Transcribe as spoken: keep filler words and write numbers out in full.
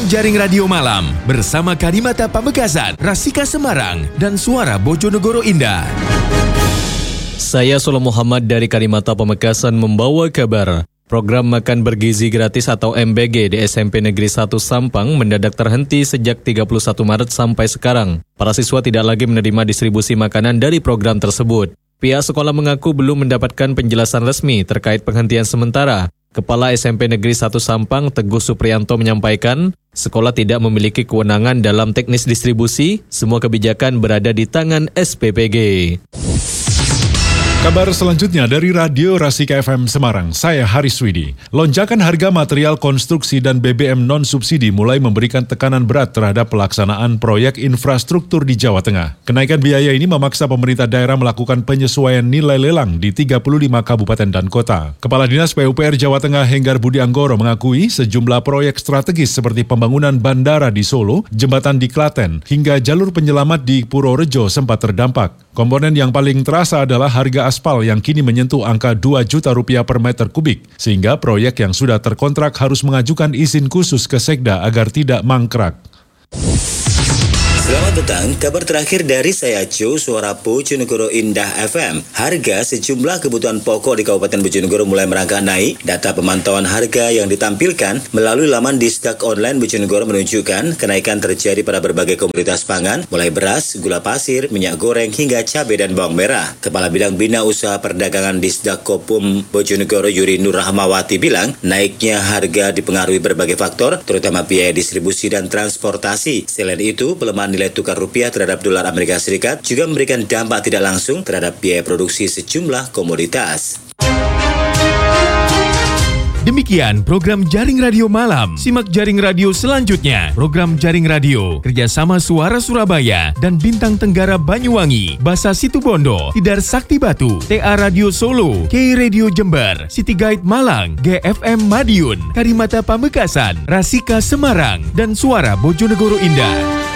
Jaring Radio Malam bersama Karimata Pamekasan, Rasika Semarang, dan Suara Bojonegoro Indah. Saya Solo Muhammad dari Karimata Pamekasan membawa kabar. Program Makan Bergizi Gratis atau M B G di S M P Negeri satu Sampang mendadak terhenti sejak tiga puluh satu Maret sampai sekarang. Para siswa tidak lagi menerima distribusi makanan dari program tersebut. Pihak sekolah mengaku belum mendapatkan penjelasan resmi terkait penghentian sementara. Kepala S M P Negeri satu Sampang, Teguh Supriyanto menyampaikan, sekolah tidak memiliki kewenangan dalam teknis distribusi, semua kebijakan berada di tangan S P P G. Kabar selanjutnya dari Radio Rasika F M Semarang, saya Haris Widi. Lonjakan harga material konstruksi dan B B M non-subsidi mulai memberikan tekanan berat terhadap pelaksanaan proyek infrastruktur di Jawa Tengah. Kenaikan biaya ini memaksa pemerintah daerah melakukan penyesuaian nilai lelang di tiga puluh lima kabupaten dan kota. Kepala Dinas P U P R Jawa Tengah Henggar Budi Anggoro mengakui sejumlah proyek strategis seperti pembangunan bandara di Solo, jembatan di Klaten, hingga jalur penyelamat di Purworejo sempat terdampak. Komponen yang paling terasa adalah harga aspal yang kini menyentuh angka dua juta rupiah per meter kubik, sehingga proyek yang sudah terkontrak harus mengajukan izin khusus ke Sekda agar tidak mangkrak. Selamat petang, kabar terakhir dari saya Jo, Suara Bojonegoro Indah F M. Harga sejumlah kebutuhan pokok di Kabupaten Bojonegoro mulai merangkak naik. Data pemantauan harga yang ditampilkan melalui laman Disdak Online Bojonegoro menunjukkan kenaikan terjadi pada berbagai komoditas pangan, mulai beras, gula pasir, minyak goreng, hingga cabai dan bawang merah. Kepala Bidang Bina Usaha Perdagangan Disdak Kopum Bojonegoro Yuri Nur Rahmawati bilang, naiknya harga dipengaruhi berbagai faktor, terutama biaya distribusi dan transportasi. Selain itu, pelemahan nilai tukar rupiah terhadap dolar Amerika Serikat juga memberikan dampak tidak langsung terhadap biaya produksi sejumlah komoditas. Demikian program Jaring Radio Malam. Simak Jaring Radio selanjutnya. Program Jaring Radio kerjasama Suara Surabaya dan Bintang Tenggara Banyuwangi, Basa Situbondo, Tidar Sakti Batu, T A Radio Solo, K Radio Jember, City Guide Malang, G F M Madiun, Karimata Pamekasan, Rasika Semarang, dan Suara Bojonegoro Indah.